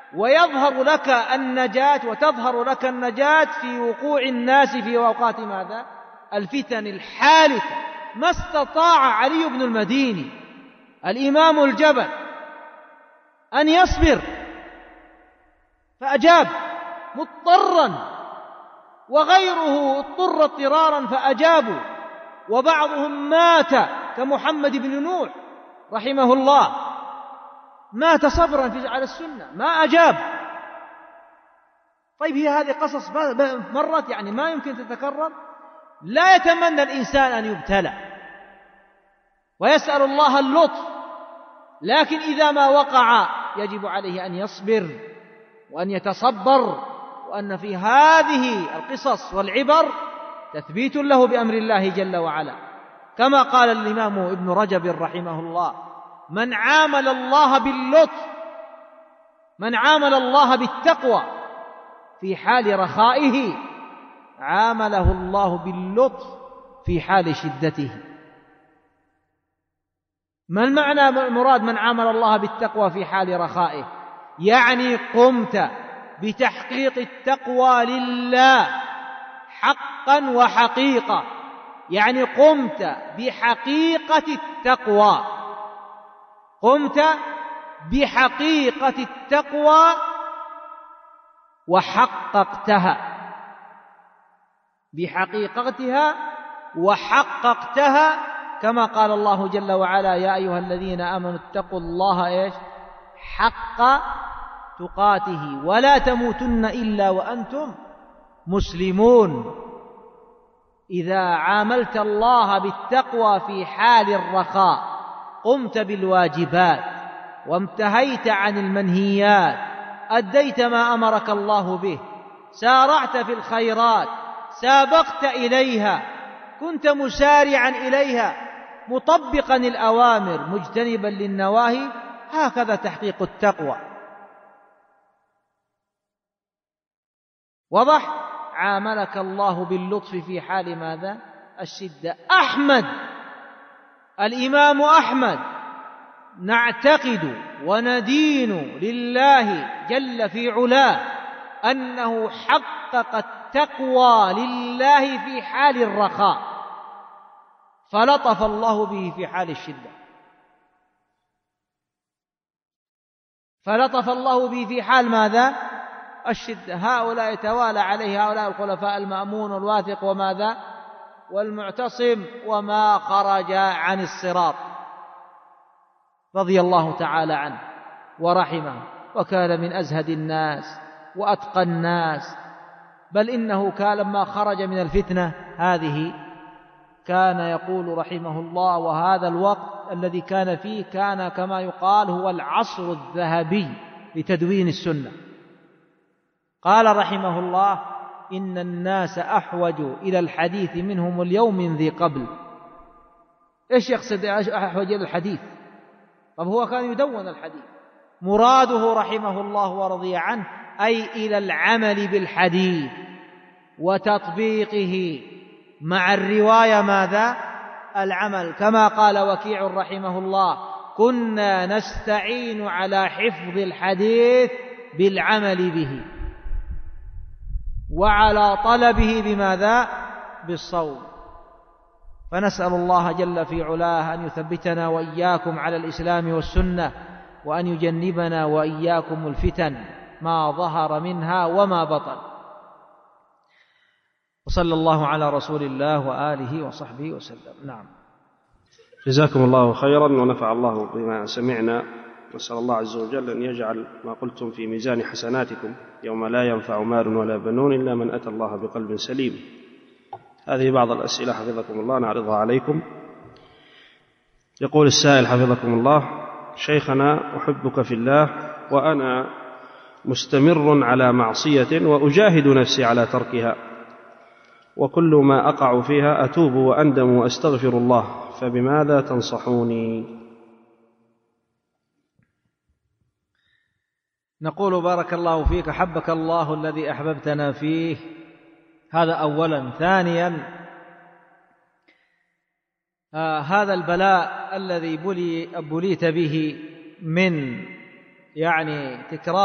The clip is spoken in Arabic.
ويظهر لك النجاة وتظهر لك النجاة في وقوع الناس في أوقات ماذا؟ الفتن الحالكة. ما استطاع علي بن المديني الإمام الجبل أن يصبر فأجاب مضطرا، وغيره اضطر اضطرارا فأجابوا، وبعضهم مات كمحمد بن نوح رحمه الله، مات صبرا على السنة ما أجاب. طيب هي هذه قصص مرت يعني ما يمكن تتكرر. لا يتمنى الإنسان أن يبتلى ويسأل الله اللطف، لكن إذا ما وقع يجب عليه أن يصبر وأن يتصبر، وأن في هذه القصص والعبر تثبيت له بأمر الله جل وعلا، كما قال الإمام ابن رجب رحمه الله: من عامل الله باللطف، من عامل الله بالتقوى في حال رخائه عامله الله باللطف في حال شدته. ما المعنى مراد من عامل الله بالتقوى في حال رخائه؟ يعني قمت بتحقيق التقوى لله حقا وحقيقة، يعني قمت بحقيقة التقوى، قمت بحقيقة التقوى وحققتها، بحقيقتها وحققتها، كما قال الله جل وعلا: يا أيها الذين آمنوا اتقوا الله حق تقاته ولا تموتن إلا وأنتم مسلمون. إذا عاملت الله بالتقوى في حال الرخاء قمت بالواجبات وانتهيت عن المنهيات، أديت ما أمرك الله به، سارعت في الخيرات، سابقت إليها، كنت مسارعا إليها، مطبقا الأوامر مجتنبا للنواهي، هكذا تحقيق التقوى. وضح؟ عاملك الله باللطف في حال ماذا؟ الشدة. أحمد، الإمام أحمد نعتقد وندين لله جل في علاه أنه حقق التقوى لله في حال الرخاء، فلطف الله به في حال الشدة، فلطف الله به في حال ماذا؟ الشدة. هؤلاء يتوالى عليه هؤلاء الخلفاء: المأمون والواثق وماذا؟ والمعتصم، وما خرج عن الصراط، رضي الله تعالى عنه ورحمه، وكان من أزهد الناس وأتقى الناس، بل إنه كان لما خرج من الفتنة هذه كان يقول رحمه الله: وهذا الوقت الذي كان فيه كان كما يقال هو العصر الذهبي لتدوين السنة. قال رحمه الله: إن الناس أحوج إلى الحديث منهم اليوم من ذي قبل. إيش يقصد أحوج إلى الحديث؟ طب هو كان يدون الحديث، مراده رحمه الله ورضي عنه أي إلى العمل بالحديث وتطبيقه مع الرواية ماذا؟ العمل، كما قال وكيع رحمه الله: كنا نستعين على حفظ الحديث بالعمل به وعلى طلبه بماذا؟ بالصوم. فنسأل الله جل في علاه أن يثبتنا وإياكم على الإسلام والسنة، وأن يجنبنا وإياكم الفتن ما ظهر منها وما بطن. وصلى الله على رسول الله وآله وصحبه وسلم. نعم. جزاكم الله خيرا ونفع الله بما سمعنا، نسأل الله عز وجل أن يجعل ما قلتم في ميزان حسناتكم يوم لا ينفع مال ولا بنون إلا من أتى الله بقلب سليم. هذه بعض الأسئلة حفظكم الله نعرضها عليكم. يقول السائل حفظكم الله: شيخنا أحبك في الله وأنا مستمر على معصية وأجاهد نفسي على تركها، وكل ما أقع فيها أتوب وأندم وأستغفر الله، فبماذا تنصحوني؟ نقول: بارك الله فيك، حبك الله الذي أحببتنا فيه، هذا أولا. ثانيا، هذا البلاء الذي بليت به من تكرار